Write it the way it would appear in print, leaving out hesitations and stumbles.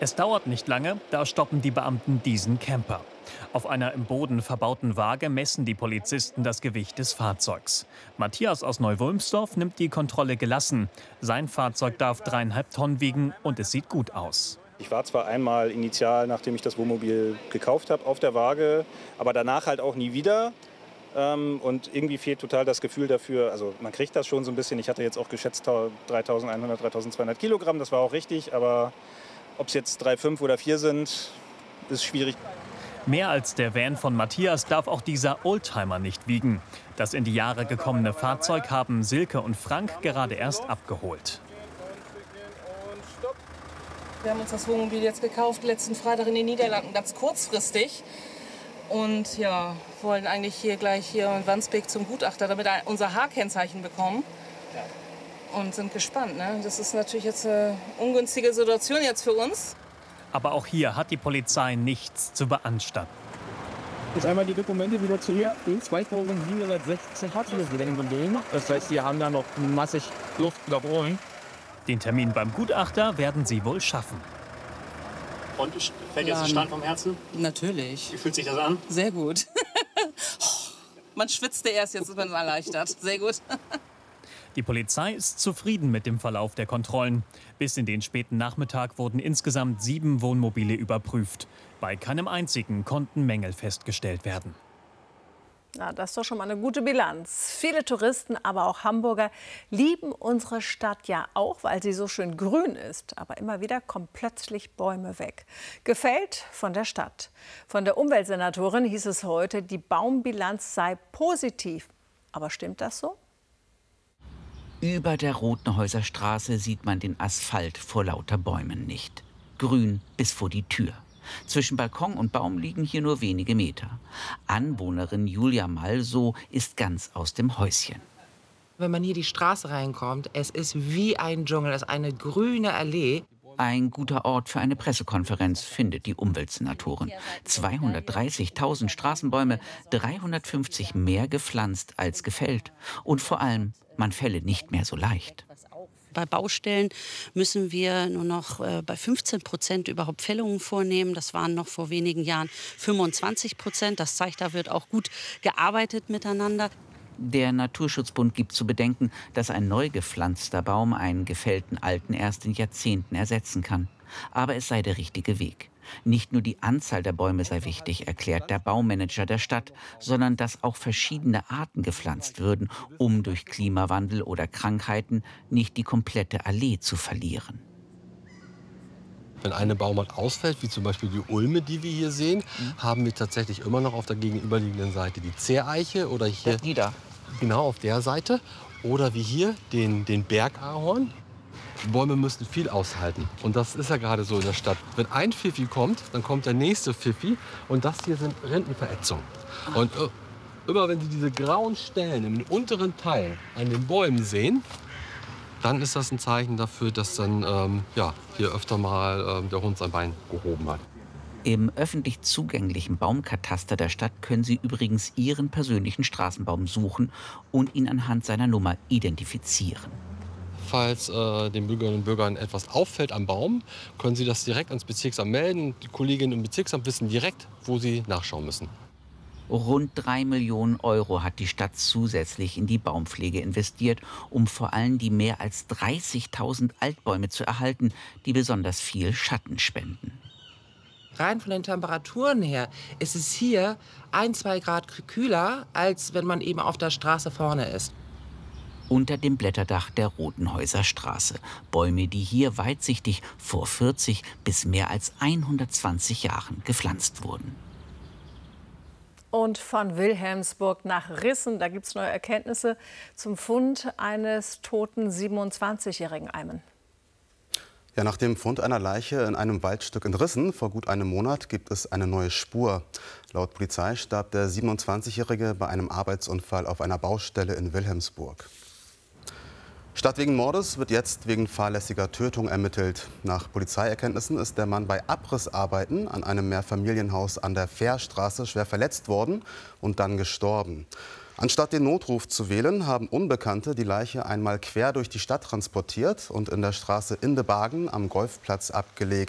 Es dauert nicht lange, da stoppen die Beamten diesen Camper. Auf einer im Boden verbauten Waage messen die Polizisten das Gewicht des Fahrzeugs. Matthias aus Neuwulmsdorf nimmt die Kontrolle gelassen. Sein Fahrzeug darf 3,5 Tonnen wiegen und es sieht gut aus. Ich war zwar einmal initial, nachdem ich das Wohnmobil gekauft habe, auf der Waage, aber danach halt auch nie wieder. Und irgendwie fehlt total das Gefühl dafür, also man kriegt das schon so ein bisschen. Ich hatte jetzt auch geschätzt 3.100, 3.200 Kilogramm, das war auch richtig, aber ob es jetzt 3,5 oder 4 sind, ist schwierig. Mehr als der Van von Matthias darf auch dieser Oldtimer nicht wiegen. Das in die Jahre gekommene Fahrzeug haben Silke und Frank gerade erst abgeholt. Wir haben uns das Wohnmobil jetzt gekauft, letzten Freitag in den Niederlanden, ganz kurzfristig. Und ja, wollen eigentlich hier in Wandsbek zum Gutachter, damit wir unser H-Kennzeichen bekommen. Und sind gespannt. Ne? Das ist natürlich jetzt eine ungünstige Situation jetzt für uns. Aber auch hier hat die Polizei nichts zu beanstanden. Jetzt einmal die Dokumente wieder zu ihr. 2760 hat hier gelegen. Das heißt, wir haben da noch massig Luft überholen. Den Termin beim Gutachter werden sie wohl schaffen. Und fällt jetzt der Stein vom Herzen? Natürlich. Wie fühlt sich das an? Sehr gut. Man schwitzte erst, jetzt ist man erleichtert. Sehr gut. Die Polizei ist zufrieden mit dem Verlauf der Kontrollen. Bis in den späten Nachmittag wurden insgesamt 7 Wohnmobile überprüft. Bei keinem einzigen konnten Mängel festgestellt werden. Na, das ist doch schon mal eine gute Bilanz. Viele Touristen, aber auch Hamburger lieben unsere Stadt ja auch, weil sie so schön grün ist. Aber immer wieder kommen plötzlich Bäume weg. Gefällt von der Stadt. Von der Umweltsenatorin hieß es heute, die Baumbilanz sei positiv. Aber stimmt das so? Über der Rothenhäuser Straße sieht man den Asphalt vor lauter Bäumen nicht. Grün bis vor die Tür. Zwischen Balkon und Baum liegen hier nur wenige Meter. Anwohnerin Julia Malso ist ganz aus dem Häuschen. Wenn man hier die Straße reinkommt, es ist wie ein Dschungel, es ist eine grüne Allee. Ein guter Ort für eine Pressekonferenz, findet die Umweltsenatorin. 230.000 Straßenbäume, 350 mehr gepflanzt als gefällt. Und vor allem, man fälle nicht mehr so leicht. Bei Baustellen müssen wir nur noch bei 15% überhaupt Fällungen vornehmen. Das waren noch vor wenigen Jahren 25%. Das zeigt, da wird auch gut gearbeitet miteinander. Der Naturschutzbund gibt zu bedenken, dass ein neu gepflanzter Baum einen gefällten alten erst in Jahrzehnten ersetzen kann. Aber es sei der richtige Weg. Nicht nur die Anzahl der Bäume sei wichtig, erklärt der Baumanager der Stadt, sondern dass auch verschiedene Arten gepflanzt würden, um durch Klimawandel oder Krankheiten nicht die komplette Allee zu verlieren. Wenn eine Baumart ausfällt, wie zum Beispiel die Ulme, die wir hier sehen, haben wir tatsächlich immer noch auf der gegenüberliegenden Seite die Ziereiche oder hier die da. Genau auf der Seite oder wie hier den Bergahorn. Bäume müssen viel aushalten und das ist ja gerade so in der Stadt. Wenn ein Pfiffi kommt, dann kommt der nächste Pfiffi und das hier sind Rindenverätzungen. Und immer wenn Sie diese grauen Stellen im unteren Teil an den Bäumen sehen, dann ist das ein Zeichen dafür, dass dann hier öfter mal der Hund sein Bein gehoben hat. Im öffentlich zugänglichen Baumkataster der Stadt können Sie übrigens Ihren persönlichen Straßenbaum suchen und ihn anhand seiner Nummer identifizieren. Falls den Bürgerinnen und Bürgern etwas auffällt am Baum, können Sie das direkt ans Bezirksamt melden. Die Kolleginnen im Bezirksamt wissen direkt, wo sie nachschauen müssen. Rund 3 Millionen Euro hat die Stadt zusätzlich in die Baumpflege investiert, um vor allem die mehr als 30.000 Altbäume zu erhalten, die besonders viel Schatten spenden. Rein von den Temperaturen her ist es hier 1-2 Grad kühler, als wenn man eben auf der Straße vorne ist. Unter dem Blätterdach der Rothenhäuser Straße. Bäume, die hier weitsichtig vor 40 bis mehr als 120 Jahren gepflanzt wurden. Und von Wilhelmsburg nach Rissen, da gibt es neue Erkenntnisse zum Fund eines toten 27-jährigen Eimen. Ja, nach dem Fund einer Leiche in einem Waldstück in Rissen vor gut einem Monat gibt es eine neue Spur. Laut Polizei starb der 27-Jährige bei einem Arbeitsunfall auf einer Baustelle in Wilhelmsburg. Statt wegen Mordes wird jetzt wegen fahrlässiger Tötung ermittelt. Nach Polizeierkenntnissen ist der Mann bei Abrissarbeiten an einem Mehrfamilienhaus an der Fährstraße schwer verletzt worden und dann gestorben. Anstatt den Notruf zu wählen, haben Unbekannte die Leiche einmal quer durch die Stadt transportiert und in der Straße Indebagen am Golfplatz abgelegt.